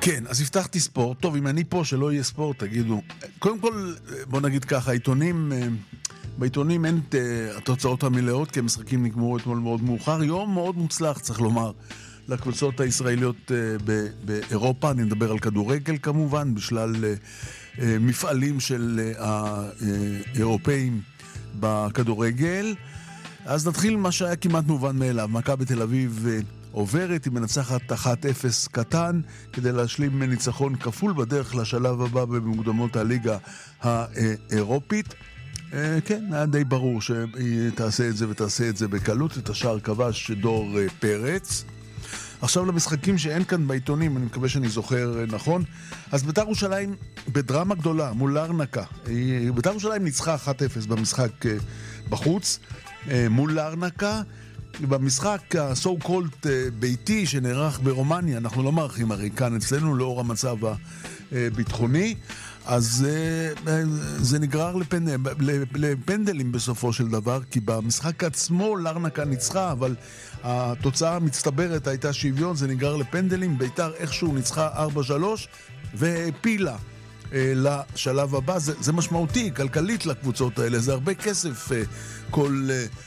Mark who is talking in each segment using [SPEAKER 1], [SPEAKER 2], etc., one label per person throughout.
[SPEAKER 1] כן, אז הבטחתי ספורט. טוב, אם אני פה שלא יהיה ספורט, תגידו. קודם כל, בוא נגיד ככה, בעיתונים אין התוצאות המלאות, כי המשחקים נגמרו אתמול מאוד מאוחר. יום מאוד מוצלח, צריך לומר, לקבוצות הישראליות באירופה. אני מדבר על כדורגל כמובן, בשלל מפעלים של האירופאים בכדורגל. אז נתחיל מה שהיה כמעט מובן מאליו. מכבי תל אביב עוברת, היא מנצחת 1-0 קטן כדי להשלים ניצחון כפול בדרך לשלב הבא במוקדמות הליגה האירופית. כן, היה די ברור שהיא תעשה את זה ותעשה את זה בקלות. את השאר כבש דור פרץ. עכשיו למשחקים שאין כאן בעיתונים, אני מקווה שאני זוכר נכון. אז בית"ר ירושלים בדרמה גדולה מול לארנקה. בית"ר ירושלים ניצחה 1-0 במשחק בחוץ מול לארנקה. במשחק ה-so called ביתי שנערך ברומניה, אנחנו לא מערכים הרי כאן אצלנו לאור המצב הביטחוני, אז זה נגרר לפנדלים בסופו של דבר, כי במשחק עצמו לארנקה ניצחה, אבל התוצאה המצטברת הייתה שוויון, זה נגרר לפנדלים. בית"ר איכשהו ניצחה 4-3 והפילה לשלב הבא. זה משמעותי, כלכלית לקבוצות האלה, זה הרבה כסף כל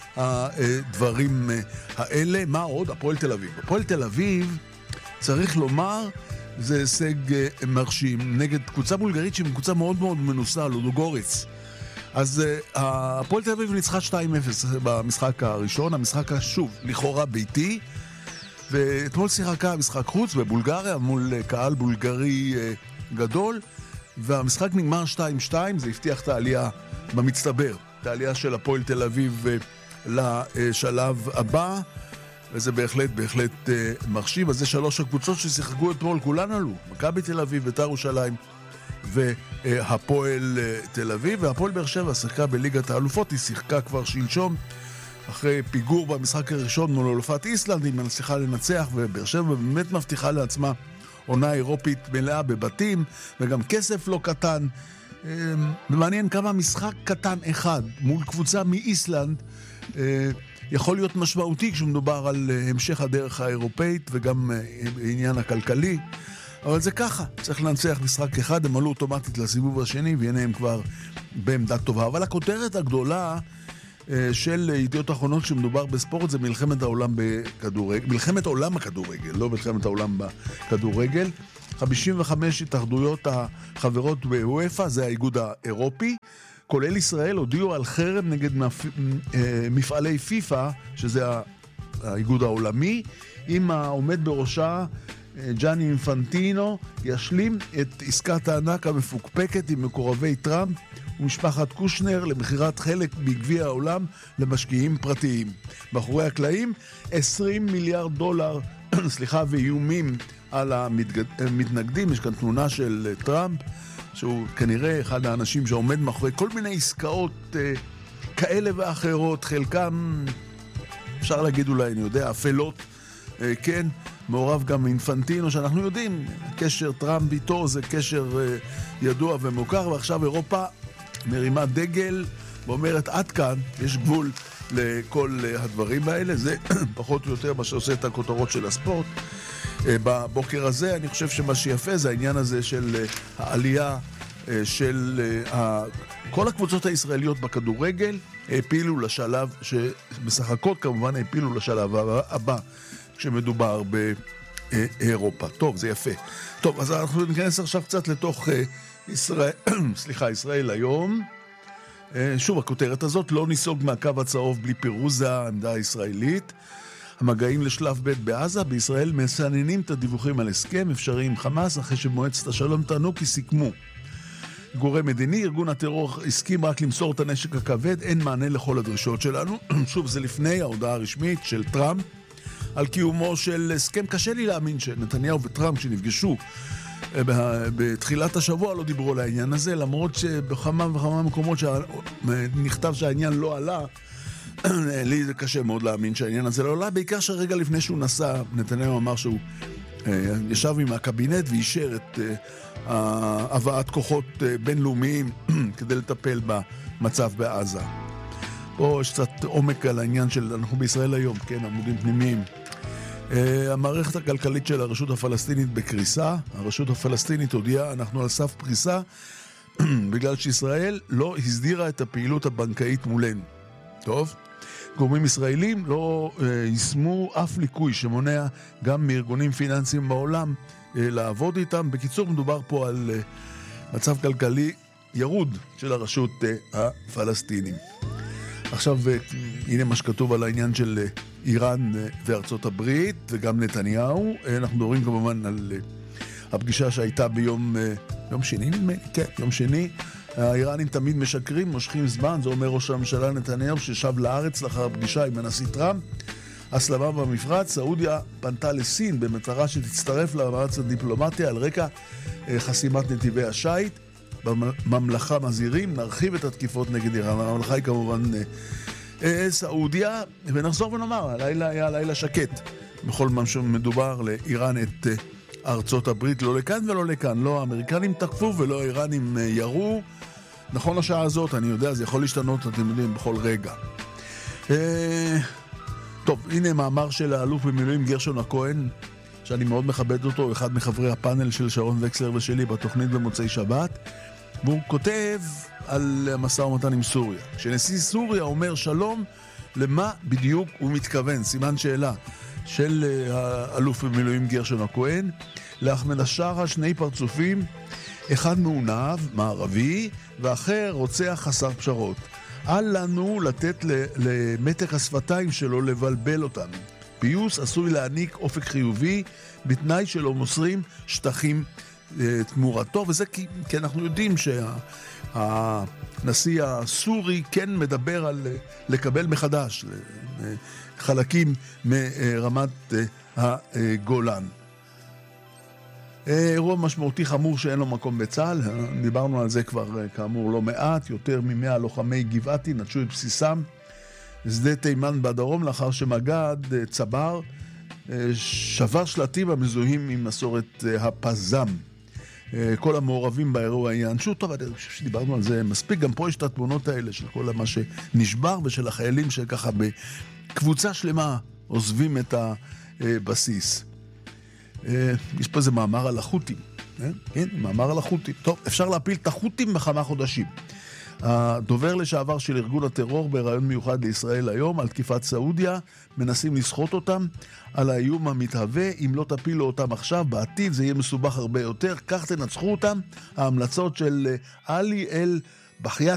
[SPEAKER 1] הדברים האלה. מה עוד? הפועל תל אביב. הפועל תל אביב, צריך לומר, זה הישג מרשים נגד קבוצה בולגרית שהיא קבוצה מאוד מאוד מנוסה, לודוגורץ. אז הפועל תל אביב ניצחה 2-0 במשחק הראשון, המשחק השוב לכאורה ביתי, ואתמול שיחקה משחק חוץ בבולגריה מול קהל בולגרי גדול, והמשחק נגמר 2-2, זה הבטיח את העלייה במצטבר, את העלייה של הפועל תל אביב לשלב הבא, וזה בהחלט מרשים. אז זה שלוש הקבוצות ששיחקו אתמול, כולן עלו, מכבי תל אביב, בית"ר ירושלים והפועל תל אביב. והפועל באר שבע שיחקה בליגת האלופות, היא שיחקה כבר שלשום אחרי פיגור במשחק הראשון מול אלופת איסלנד, היא מצליחה לנצח, ובאר שבע באמת מבטיחה לעצמה עונה אירופית מלאה בבתים וגם כסף לא קטן. מעניין כמה משחק קטן אחד מול קבוצה מאיסלנד יכול להיות משמעותי כשמדובר על המשך הדרך האירופאית וגם עניין הכלכלי, אבל זה ככה, צריך לנצח משחק אחד, הם עלו אוטומטית לסיבוב השני והנה הם כבר בעמדה טובה. אבל הכותרת הגדולה של ידיעות אחרונות שמדובר בספורט זה מלחמת העולם בכדורגל, מלחמת עולם הכדורגל, לא מלחמת העולם בכדורגל. 55 התאחדויות החברות באופה, זה האיגוד האירופי, כולל ישראל, הודיעו על חרם נגד מפעלי פיפה, שזה האיגוד העולמי, אם העומד בראשה ג'אני אינפנטינו ישלים את עסקת הענק המפוקפקת עם מקורבי טראמפ ומשפחת קושנר למחירת חלק בגביע העולם למשקיעים פרטיים. מאחורי הקלעים 20 מיליארד דולר ואיומים על המתנגדים. יש כאן תמונה של טראמפ, שהוא כנראה אחד האנשים שעומד מאחורי כל מיני עסקאות כאלה ואחרות, חלקם אפשר להגיד אולי, אני יודע, אפלות, כן, מעורב גם אינפנטינו, שאנחנו יודעים, קשר טראמפ איתו זה קשר ידוע ומוכר, ועכשיו אירופה מרימה דגל ואומרת עד כאן, יש גבול לכל הדברים האלה. זה פחות או יותר מה שעושה את הכותרות של הספורט בבוקר הזה. אני חושב שמה שיפה זה העניין הזה של העלייה של כל הקבוצות הישראליות בכדורגל, הפילו לשלב שבשחקות כמובן הפילו לשלב הבא כשמדובר באירופה. טוב, זה יפה. טוב, אז אנחנו ניכנס עכשיו קצת לתוך ישראל היום. שוב, הכותרת הזאת, לא ניסוג מהקו הצהוב בלי פירוז, זה העמדה הישראלית. המגעים לשלב ב' בעזה, בישראל מסננים את הדיווחים על הסכם אפשרי עם חמאס, אחרי שמועצת השלום טענו כי סיכמו. גורם מדיני, ארגון הטרור הסכים רק למסור את הנשק הכבד, אין מענה לכל הדרישות שלנו. שוב, זה לפני ההודעה הרשמית של טראמפ על קיומו של הסכם. קשה לי להאמין שנתניהו וטראמפ שנפגשו בתחילת השבוע לא דיברו על העניין הזה, למרות שבכמה וכמה מקומות נכתב שהעניין לא עלה. לי זה קשה מאוד להאמין שהעניין הזה לא עלה, בעיקר שהרגע לפני שהוא נסע, נתניהו אמר שהוא ישב עם הקבינט ואישר את הבאת כוחות בינלאומיים כדי לטפל במצב בעזה. פה יש קצת עומק על העניין של אנחנו בישראל היום, כן, עמודים פנימיים. המערכת הכלכלית של הרשות הפלסטינית בקריסה. הרשות הפלסטינית הודיעה, אנחנו על סף פריסה, בגלל שישראל לא הסדירה את הפעילות הבנקאית מולנו. טוב? גורמים ישראלים לא יישמו אף ליקוי שמונע גם מארגונים פיננסיים בעולם לעבוד איתם. בקיצור, מדובר פה על מצב כלכלי ירוד של הרשות הפלסטינית. עכשיו, הנה מה שכתוב על העניין של איראן וארצות הברית וגם נתניהו. אנחנו מדברים כמובן על הפגישה שהייתה ביום שני, נדמה לי, כן, יום שני. האיראנים תמיד משקרים, מושכים זמן, זה אומר ראש הממשלה נתניהו ששב לארץ לאחר הפגישה עם הנשיא טראמפ. הסלמה במפרץ, סעודיה פנתה לסין במטרה שתצטרף למאמץ הדיפלומטי על רקע חסימת נתיבי השייט. בממלכה מזהירים, נרחיב את התקיפות נגד איראן. הממלכה היא כמובן סעודיה, ונחזור ונאמר, הלילה היה לילה שקט. בכל מה שמדובר לאיראן את ארצות הברית, לא לכאן ולא לכאן. לא האמריקנים תקפו ולא האיראנים ירו. נכון לשעה הזאת, אני יודע, זה יכול להשתנות, אתם יודעים, בכל רגע. טוב, הנה מאמר של האלוף במילואים גרשון הכהן, שאני מאוד מכבד אותו, אחד מחברי הפאנל של שרון וקסלר ושלי בתוכנית במוצאי שבת, והוא כותב על המשא ומתן עם סוריה. כשנשיא סוריה אומר שלום, למה בדיוק הוא מתכוון? סימן שאלה של האלוף במילואים גרשון הכהן. לאחמד השרה שני פרצופים, אחד מעונב, מערבי, ואחר רוצח חסר פשרות. אל לנו לתת למתק השפתיים שלו לבלבל אותנו. פיוס עשוי להעניק אופק חיובי בתנאי שלא מוסרים שטחים תמורתו, וזה כי אנחנו יודעים שהנשיא הסורי כן מדבר על לקבל מחדש חלקים מרמת הגולן. אירוע משמעותי חמור שאין לו מקום בצה"ל, דיברנו על זה כבר כאמור לא מעט. יותר מ100 לוחמי גבעתי נטשו את בסיסם שדה תימן בדרום לאחר שמג"ד צבר שבר שלטים המזוהים עם מסורת הפזם. כל המעורבים באירוע יענשו. טוב, אני חושב שדיברנו על זה מספיק. גם פה יש את התמונות האלה של כל מה שנשבר ושל החיילים שככה בקבוצה שלמה עוזבים את הבסיס. יש פה איזה מאמר על החות'ים. כן, מאמר על החות'ים. טוב, אפשר להפיל את החות'ים בכמה חודשים. הדובר לשעבר של ארגון הטרור ברעיון מיוחד לישראל היום על תקיפת סעודיה, מנסים לסחוט אותם על האיום המתהווה. אם לא תפילו אותם עכשיו, בעתיד זה יהיה מסובך הרבה יותר, כך תנצחו אותם. ההמלצות של עלי אל בחייט